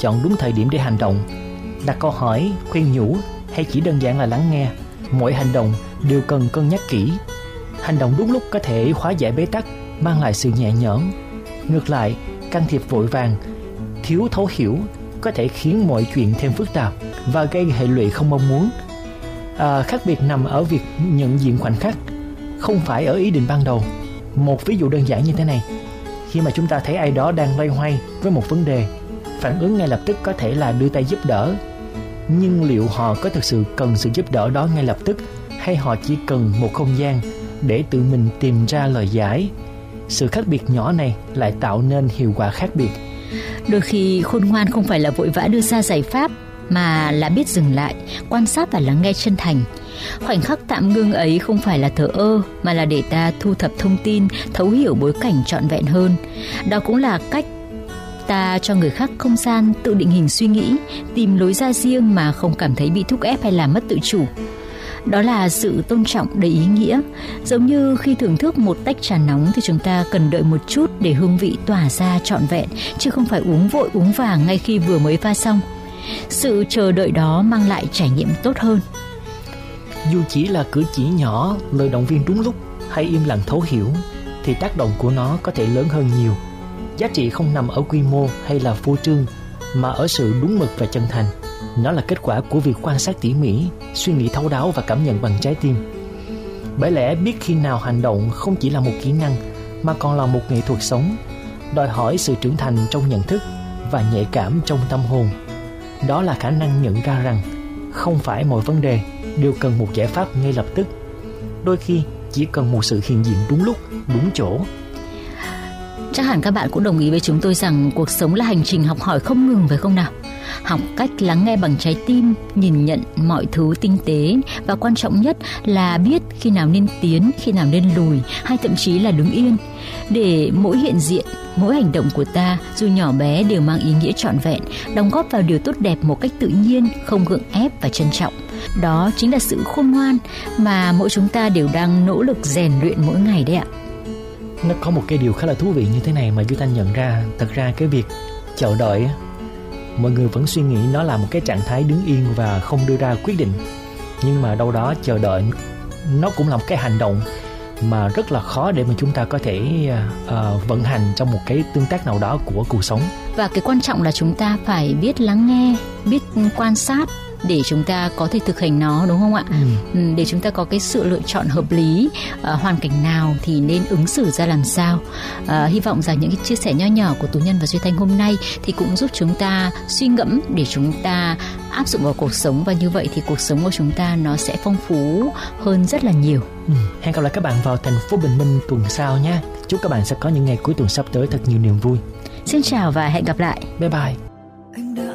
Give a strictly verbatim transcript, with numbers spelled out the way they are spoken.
chọn đúng thời điểm để hành động. Đặt câu hỏi, khuyên nhủ hay chỉ đơn giản là lắng nghe, mỗi hành động đều cần cân nhắc kỹ. Hành động đúng lúc có thể hóa giải bế tắc, mang lại sự nhẹ nhõm. Ngược lại, can thiệp vội vàng, thiếu thấu hiểu có thể khiến mọi chuyện thêm phức tạp và gây hệ lụy không mong muốn. À, khác biệt nằm ở việc nhận diện khoảnh khắc, không phải ở ý định ban đầu. Một ví dụ đơn giản như thế này: khi mà chúng ta thấy ai đó đang loay hoay với một vấn đề, phản ứng ngay lập tức có thể là đưa tay giúp đỡ. Nhưng liệu họ có thực sự cần sự giúp đỡ đó ngay lập tức, hay họ chỉ cần một không gian để tự mình tìm ra lời giải? Sự khác biệt nhỏ này lại tạo nên hiệu quả khác biệt. Đôi khi khôn ngoan không phải là vội vã đưa ra giải pháp, mà là biết dừng lại, quan sát và lắng nghe chân thành. Khoảnh khắc tạm ngưng ấy không phải là thờ ơ, mà là để ta thu thập thông tin, thấu hiểu bối cảnh trọn vẹn hơn. Đó cũng là cách ta cho người khác không gian tự định hình suy nghĩ, tìm lối ra riêng mà không cảm thấy bị thúc ép hay làm mất tự chủ. Đó là sự tôn trọng đầy ý nghĩa. Giống như khi thưởng thức một tách trà nóng thì chúng ta cần đợi một chút để hương vị tỏa ra trọn vẹn, chứ không phải uống vội uống vàng ngay khi vừa mới pha xong. Sự chờ đợi đó mang lại trải nghiệm tốt hơn. Dù chỉ là cử chỉ nhỏ, lời động viên đúng lúc hay im lặng thấu hiểu, thì tác động của nó có thể lớn hơn nhiều. Giá trị không nằm ở quy mô hay là phô trương, mà ở sự đúng mực và chân thành. Nó là kết quả của việc quan sát tỉ mỉ, suy nghĩ thấu đáo và cảm nhận bằng trái tim. Bởi lẽ biết khi nào hành động không chỉ là một kỹ năng, mà còn là một nghệ thuật sống, đòi hỏi sự trưởng thành trong nhận thức và nhạy cảm trong tâm hồn. Đó là khả năng nhận ra rằng không phải mọi vấn đề đều cần một giải pháp ngay lập tức. Đôi khi chỉ cần một sự hiện diện đúng lúc, đúng chỗ. Chắc hẳn các bạn cũng đồng ý với chúng tôi rằng cuộc sống là hành trình học hỏi không ngừng, phải không nào? Học cách lắng nghe bằng trái tim, nhìn nhận mọi thứ tinh tế, và quan trọng nhất là biết khi nào nên tiến, khi nào nên lùi, hay thậm chí là đứng yên. Để mỗi hiện diện, mỗi hành động của ta, dù nhỏ bé, đều mang ý nghĩa trọn vẹn, đóng góp vào điều tốt đẹp một cách tự nhiên, không gượng ép và trân trọng. Đó chính là sự khôn ngoan mà mỗi chúng ta đều đang nỗ lực rèn luyện mỗi ngày đấy ạ. Nó có một cái điều khá là thú vị như thế này mà Duy Thanh nhận ra. Thật ra cái việc chờ đợi, mọi người vẫn suy nghĩ nó là một cái trạng thái đứng yên và không đưa ra quyết định. Nhưng mà đâu đó chờ đợi nó cũng là một cái hành động mà rất là khó để mà chúng ta có thể uh, vận hành trong một cái tương tác nào đó của cuộc sống. Và cái quan trọng là chúng ta phải biết lắng nghe, biết quan sát để chúng ta có thể thực hành nó, đúng không ạ? Ừ. Để chúng ta có cái sự lựa chọn hợp lý, uh, hoàn cảnh nào thì nên ứng xử ra làm sao. Uh, hy vọng rằng những cái chia sẻ nho nhỏ của Tú Nhân và Duy Thanh hôm nay thì cũng giúp chúng ta suy ngẫm để chúng ta áp dụng vào cuộc sống, và như vậy thì cuộc sống của chúng ta nó sẽ phong phú hơn rất là nhiều. Ừ. Hẹn gặp lại các bạn vào thành phố Bình Minh tuần sau nha. Chúc các bạn sẽ có những ngày cuối tuần sắp tới thật nhiều niềm vui. Xin chào và hẹn gặp lại. Bye bye.